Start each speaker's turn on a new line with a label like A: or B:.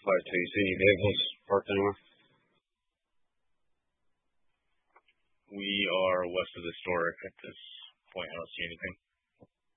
A: 5-2. You see any vehicles parked anywhere?
B: We are west of the historic at this point. I don't see anything.